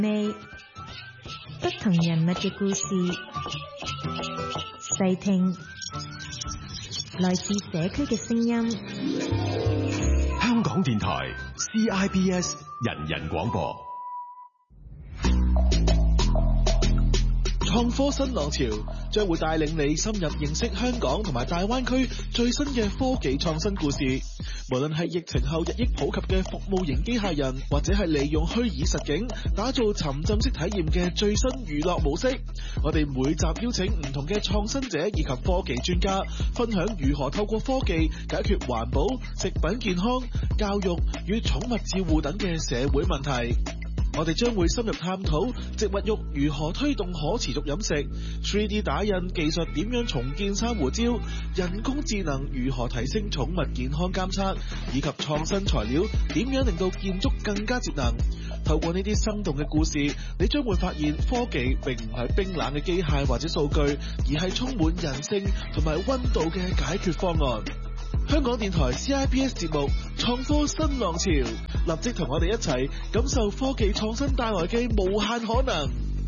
你不同人物嘅故事，細聽來自社區嘅聲音。 香港電台 CIBS 人人廣播。 創科新浪潮將會帶領你深入認識香港同埋大灣區最新嘅科技創新故事。無論係疫情後日益普及嘅服務型機械人，或者係利用虛擬實境打造沉浸式體驗嘅最新娛樂模式，我哋每集邀請唔同嘅創新者以及科技專家，分享如何透過科技解決環保、食品健康、教育與寵物照護等嘅社會問題。我哋將會深入探討植物肉如何推動可持續飲食， 3D 打印技術點樣重建珊瑚礁，人工智能如何提升寵物健康監測，以及創新材料點樣令到建築更加節能。透過呢啲生動嘅故事，你將會發現科技並唔係冰冷嘅機械或者數據，而係充滿人性同埋溫度嘅解決方案。香港電台 CIBS 節目創科新浪潮，立即同我哋一齊感受科技創新帶來嘅無限可能。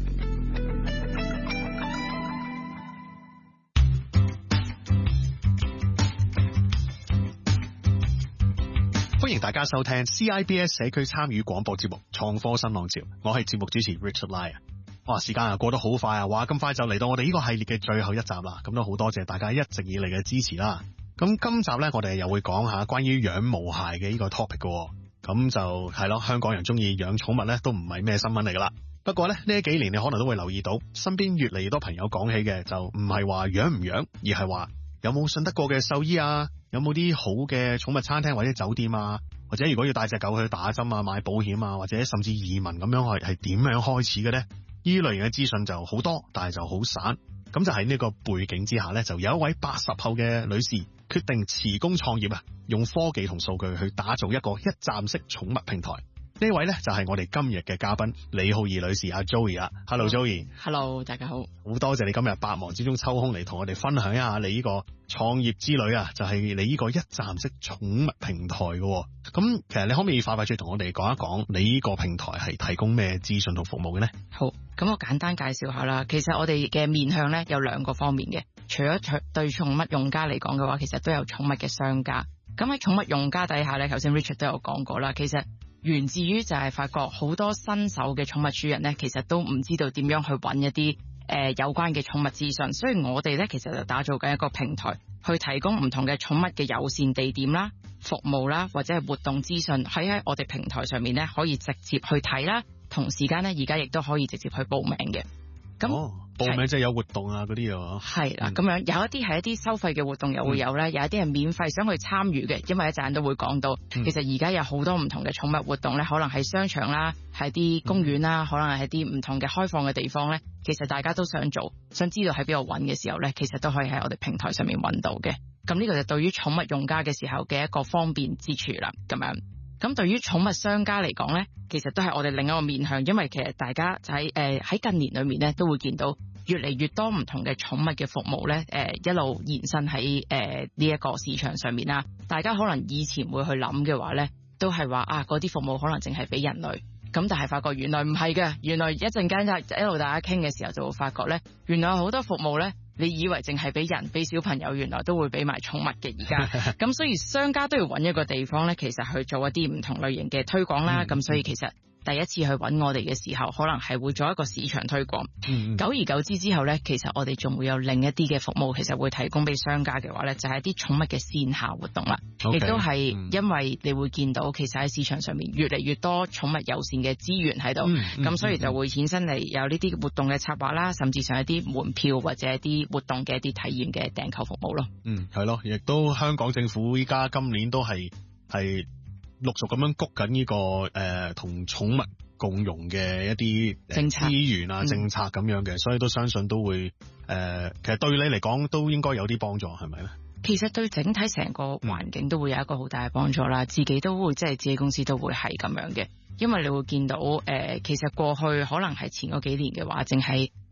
歡迎大家收聽 CIBS 社區參與廣播節目創科新浪潮，我係節目主持 Richard Lai。哇，時間過得好快啊！哇，咁快就嚟到我哋呢個系列嘅最後一集啦。咁都好多謝大家一直以嚟嘅支持啦。咁今集呢，我哋又會講下關於養毛孩嘅呢個 topic 嘅。咁就係咯，香港人中意養寵物呢，都唔係咩新聞嚟噶啦。不過呢幾年你可能都會留意到，身邊越嚟越多朋友講起嘅就唔係話養唔養，而係話有冇信得過嘅獸醫啊，有冇啲好嘅寵物餐廳或者酒店啊，或者如果要帶隻狗去打針啊、買保險啊，或者甚至移民咁樣係點樣開始嘅呢？呢類型嘅資訊就好多，但係就好散。咁就喺呢個背景之下呢，就有一位80後嘅女士決定辭工創業啊，用科技同數據去打造一個一站式寵物平台。呢位呢，就係我哋今日嘅嘉賓李浩儀女士阿 Joey 啊。Hello Joey。Hello， 大家好。好多謝你今日百忙之中抽空嚟同我哋分享一下你呢個創業之旅啊，就係你呢個一站式寵物平台嘅。咁其實你可唔可以快脆同我哋講一講你呢個平台係提供咩資訊同服務嘅呢？ 好，咁我簡單介紹下啦。其實我哋嘅面向呢，有兩個方面嘅，除咗對寵物用家嚟講嘅話，其實都有寵物嘅商家。咁喺寵物用家底下呢，頭先 Richard 都有講過啦，其實源自於就係發覺好多新手嘅寵物主人呢，其實都唔知道點樣去揾一啲有關嘅寵物資訊，所以我哋呢，其實就打造緊一個平台，去提供唔同嘅寵物嘅友善地點啦、服務啦，或者係活動資訊喺我哋平台上面呢，可以直接去睇啦。同時間呢，而家亦都可以直接去報名嘅。咁報名即係有活動啊嗰啲啊， 係啦，咁樣有一啲係一啲收費嘅活動又會有咧，有一啲係免費想去參與嘅，因為一陣都會講到，其實而家有好多唔同嘅寵物活動咧，可能係商場啦，係啲公園啦，可能係啲唔同嘅開放嘅地方咧，其實大家都想做，想知道喺邊度揾嘅時候咧，其實都可以喺我哋平台上面揾到嘅。咁呢個就對於寵物用家嘅時候嘅一個方便之處啦，咁樣。咁對於寵物商家嚟講咧，其實都係我哋另一個面向，因為其實大家就喺近年裏面咧，都會見到越嚟越多唔同嘅寵物嘅服務咧，一路延伸喺呢一個市場上面啦。大家可能以前會去諗嘅話咧，都係話嗰啲服務可能淨係俾人類，咁但係發覺原來唔係嘅，原來一陣間一路大家傾嘅時候就會發覺咧，原來好多服務咧，你以為淨係俾人俾小朋友，原來都會俾埋寵物嘅而家。咁所以商家都要揾一個地方咧，其實去做一啲唔同類型嘅推廣啦。咁所以其實第一次去揾我哋嘅時候，可能係會做一個市場推廣。久而久之之後呢，其實我哋仲會有另一啲嘅服務，其實會提供俾商家嘅話呢，就係一啲寵物嘅線下活動啦。亦都係因為你會見到，其實喺市場上面越嚟越多寵物友善嘅資源喺度，咁所以就會衍生嚟有呢啲活動嘅策劃啦，甚至上一啲門票或者一啲活動嘅一啲體驗嘅訂購服務咯。 係咯，亦都香港政府依家今年都係陸續咁樣谷緊呢個同寵物共融嘅一啲資源啊政策咁樣嘅，所以都相信都會其實對你嚟講都應該有啲幫助，係咪咧？ 其實對整體成個環境都會有一個好大嘅幫助啦，自己都會即係自己公司都會係咁樣嘅，因為你會見到其實過去可能係前嗰幾年嘅話，淨係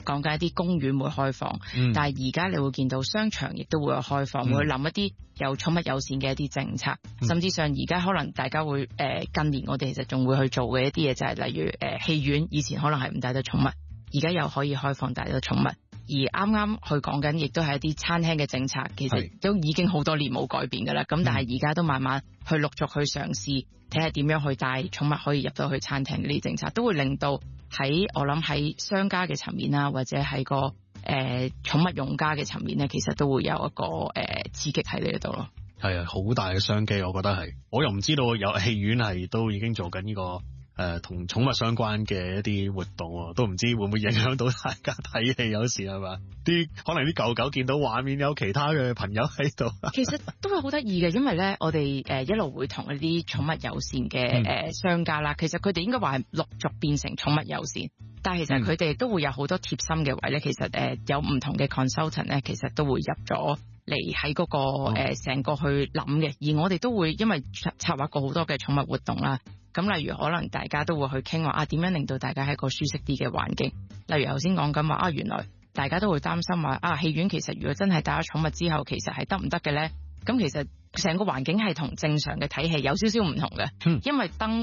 講緊一啲公園會開放，但係而家你會見到商場亦都會有開放，會諗一啲有寵物友善嘅一啲政策，甚至上而家可能大家會近年我哋其實仲會去做嘅一啲嘢就係例如戲院，以前可能係唔帶得寵物，而家又可以開放帶得寵物。而啱啱去講緊，亦都係一啲餐廳嘅政策，其實都已經好多年冇改變㗎啦。咁但係而家都慢慢去陸續去嘗試，睇下點樣去帶寵物可以入到去餐廳呢啲政策，都會令到我諗喺商家嘅層面啦，或者係個寵物用家嘅層面咧，其實都會有一個刺激喺呢度咯。 係啊，好大嘅商機，我覺得係。我又唔知道有戲院係都已經做緊呢個同寵物相關嘅一啲活動，都唔知會唔會影響到大家睇戲，有時係嘛？可能啲狗狗見到畫面有其他嘅朋友喺度，其實都係好得意嘅，因為咧我哋一路會同一啲寵物友善嘅商家啦，其實佢哋應該話係陸續變成寵物友善，但係其實佢哋都會有好多貼心嘅位咧，其實有唔同嘅 consultant 咧，其實都會入咗嚟喺嗰個成個去諗嘅，而我哋都會因為策劃過好多嘅寵物活動啦。咁例如可能大家都會去傾話點樣令到大家喺個舒適啲嘅環境，例如頭先講緊話原來大家都會擔心話戲院其實如果真係帶咗寵物之後，其實係得唔得嘅咧？咁其實成個環境係同正常嘅睇戲有少少唔同嘅，因為燈